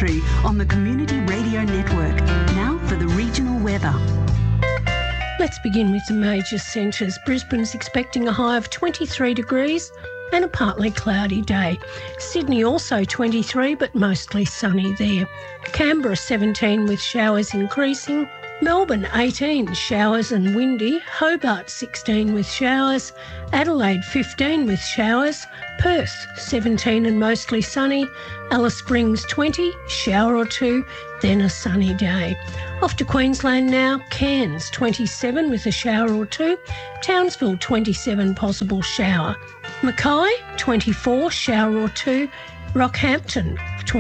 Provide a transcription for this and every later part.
Country on the Community Radio Network. Now for the regional weather. Let's begin with the major centres. Brisbane's expecting a high of 23 degrees and a partly cloudy day. Sydney also 23 but mostly sunny there. Canberra 17 with showers increasing. Melbourne 18, showers and windy. Hobart 16 with showers. Adelaide 15 with showers. Perth 17 and mostly sunny. Alice Springs 20, shower or two, then a sunny day. Off to Queensland now. Cairns 27 with a shower or two. Townsville 27, possible shower. Mackay 24, shower or two. Rockhampton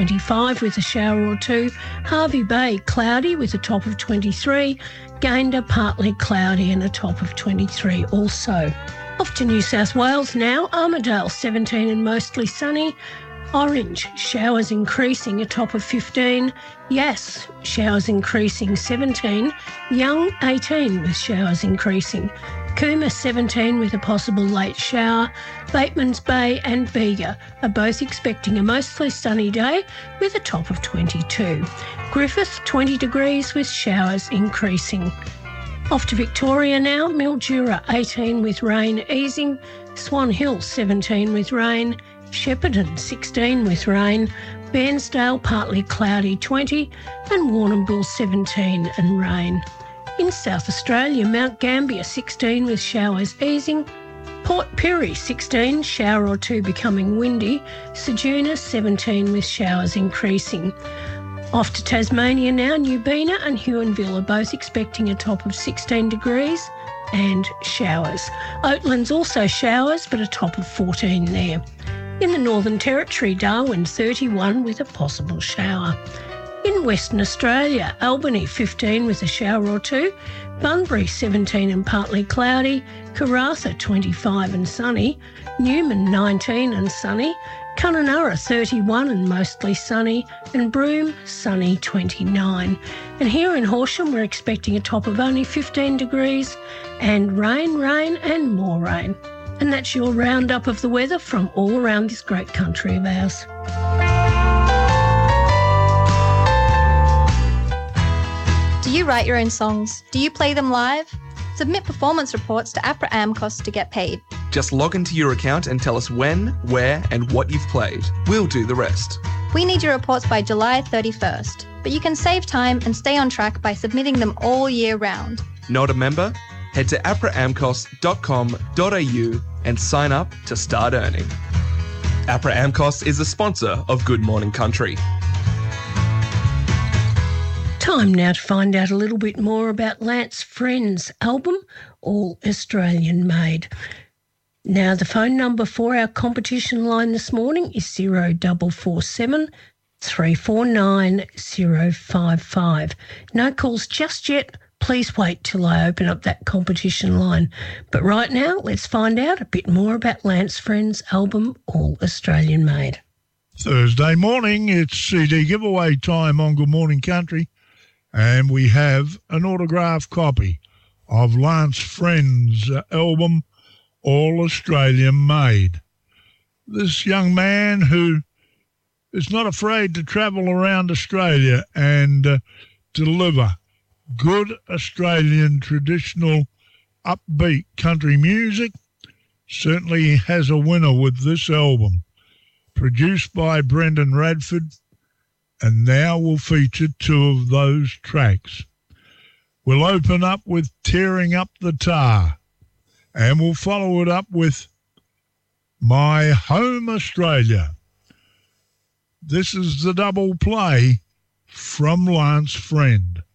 25 with a shower or two. Hervey Bay cloudy with a top of 23. Gayndah partly cloudy and a top of 23 also. Off to New South Wales now. Armidale 17 and mostly sunny. Orange, showers increasing, a top of 15. Yass, showers increasing, 17. Young, 18 with showers increasing. Cooma 17 with a possible late shower. Batemans Bay and Bega are both expecting a mostly sunny day with a top of 22. Griffith 20 degrees with showers increasing. Off to Victoria now. Mildura 18 with rain easing. Swan Hill 17 with rain. Shepparton 16 with rain. Bairnsdale partly cloudy 20 and Warrnambool 17 and rain. In South Australia, Mount Gambier 16 with showers easing. Port Pirie 16, shower or two becoming windy. Ceduna 17 with showers increasing. Off to Tasmania now. Newbina and Huonville are both expecting a top of 16 degrees and showers. Oatlands also showers but a top of 14 there. In the Northern Territory, Darwin 31 with a possible shower. In Western Australia, Albany 15 with a shower or two. Bunbury 17 and partly cloudy. Karratha 25 and sunny. Newman 19 and sunny. Kununurra 31 and mostly sunny. And Broome sunny 29. And here in Horsham we're expecting a top of only 15 degrees and rain and more rain. And that's your roundup of the weather from all around this great country of ours. Do you write your own songs? Do you play them live? Submit performance reports to APRA AMCOS to get paid. Just log into your account and tell us when, where and what you've played. We'll do the rest. We need your reports by July 31st, but you can save time and stay on track by submitting them all year round. Not a member? Head to apraamcos.com.au and sign up to start earning. APRA AMCOS is a sponsor of Good Morning Country. Time now to find out a little bit more about Lance Friend's album, All Australian Made. Now, the phone number for our competition line this morning is 0447 349 055. No calls just yet. Please wait till I open up that competition line. But right now, let's find out a bit more about Lance Friend's album, All Australian Made. Thursday morning, it's CD giveaway time on Good Morning Country, and we have an autographed copy of Lance Friend's album, All Australian Made. This young man who is not afraid to travel around Australia and deliver good Australian traditional upbeat country music, certainly has a winner with this album. Produced by Brendan Radford, and now we'll feature two of those tracks. We'll open up with Tearing Up the Tar, and we'll follow it up with My Home Australia. This is the double play from Lance Friend.